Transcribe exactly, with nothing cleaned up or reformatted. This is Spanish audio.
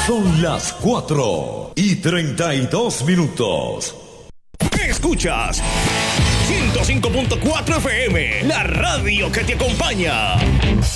Son las cuatro y treinta y dos minutos. Escuchas ciento cinco punto cuatro F M, la radio que te acompaña.